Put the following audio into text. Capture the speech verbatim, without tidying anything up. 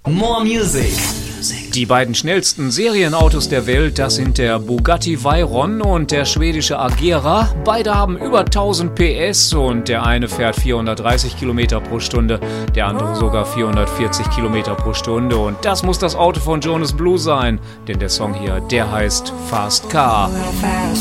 More Music. Die beiden schnellsten Serienautos der Welt, das sind der Bugatti Veyron und der schwedische Agera. Beide haben über tausend P S und der eine fährt vierhundertdreißig Kilometer pro Stunde, der andere sogar vierhundertvierzig Kilometer pro Stunde. Und das muss das Auto von Jonas Blue sein, denn der Song hier, der heißt Fast Car.